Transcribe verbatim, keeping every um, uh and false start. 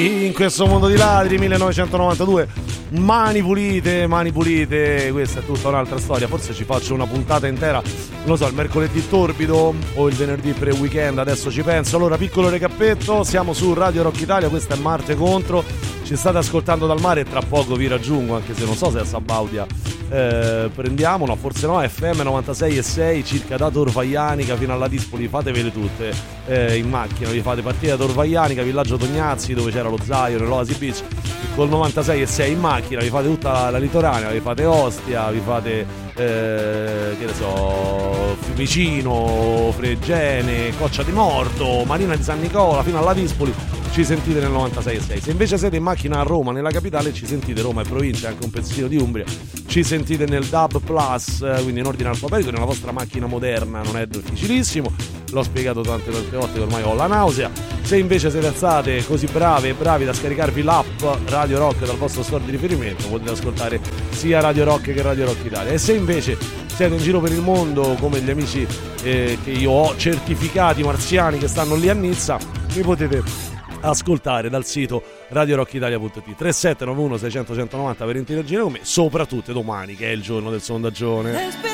In questo mondo di ladri, millenovecentonovantadue, mani pulite, mani pulite, questa è tutta un'altra storia, forse ci faccio una puntata intera, non lo so, il mercoledì torbido o il venerdì pre-weekend, adesso ci penso. Allora, piccolo recappetto, siamo su Radio Rock Italia, questa è Marte Contro, ci state ascoltando dal mare e tra poco vi raggiungo, anche se non so se a Sabaudia eh, prendiamo, no, forse no, F M novantasei e sei circa da Torvaianica fino alla Dispoli, fatevele tutte eh, in macchina, vi fate partire da Torvaianica, Villaggio Tognazzi dove c'era lo Zaio nell'Oasi Beach, col novantasei e sei in macchina vi fate tutta la, la litoranea, vi fate Ostia, vi fate eh, che ne so, Fiumicino, Fregene, Coccia di Morto, Marina di San Nicola fino alla Dispoli, ci sentite nel novantasei e sei. Se invece siete in macchina a Roma, nella capitale, ci sentite Roma e provincia, anche un pezzettino di Umbria, ci sentite nel D A B Plus, quindi in ordine alfabetico, nella vostra macchina moderna, non è difficilissimo, l'ho spiegato tante tante volte che ormai ho la nausea. Se invece siete alzate così brave e bravi da scaricarvi l'app Radio Rock dal vostro store di riferimento, potete ascoltare sia Radio Rock che Radio Rock Italia. E se invece siete in giro per il mondo come gli amici eh, che io ho certificati marziani che stanno lì a Nizza, mi potete ascoltare dal sito radio rock italia punto it. Tre sette nove uno sei zero zero centonovanta per interagire con me, soprattutto domani che è il giorno del sondaggione.